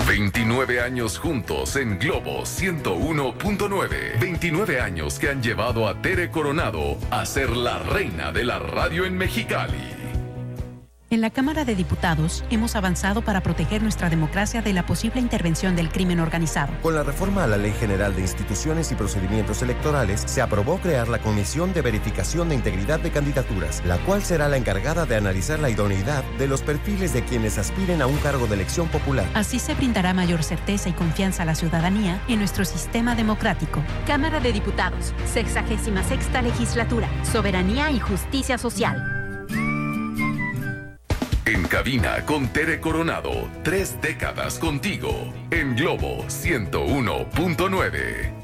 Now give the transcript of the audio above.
29 años juntos en Globo 101.9. 29 años que han llevado a Tere Coronado a ser la reina de la radio en Mexicali. En la Cámara de Diputados hemos avanzado para proteger nuestra democracia de la posible intervención del crimen organizado. Con la reforma a la Ley General de Instituciones y Procedimientos Electorales, se aprobó crear la Comisión de Verificación de Integridad de Candidaturas, la cual será la encargada de analizar la idoneidad de los perfiles de quienes aspiren a un cargo de elección popular. Así se brindará mayor certeza y confianza a la ciudadanía en nuestro sistema democrático. Cámara de Diputados, 66ª Legislatura, Soberanía y Justicia Social. En cabina con Tere Coronado, 3 décadas contigo, en Globo 101.9.